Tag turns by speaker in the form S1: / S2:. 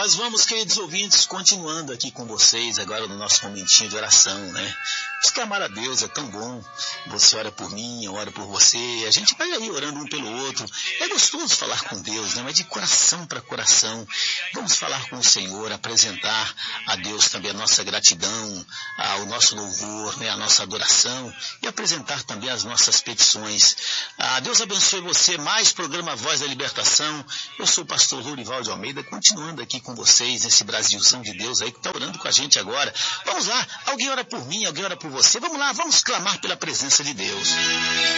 S1: Nós vamos, queridos ouvintes, continuando aqui com vocês agora no nosso momentinho de oração, né? Exclamar a Deus é tão bom. Você ora por mim, eu oro por você. A gente vai aí orando um pelo outro. É gostoso falar com Deus, né? Mas de coração para coração. Vamos falar com o Senhor, apresentar a Deus também a nossa gratidão, o nosso louvor, né? A nossa adoração e apresentar também as nossas petições. Deus abençoe você. Mais programa Voz da Libertação. Eu sou o pastor Lourival de Almeida, continuando aqui com vocês nesse Brasilzão de Deus aí que está orando com a gente agora. Vamos lá, alguém ora por mim, alguém ora por você. Vamos lá, vamos clamar pela presença de Deus.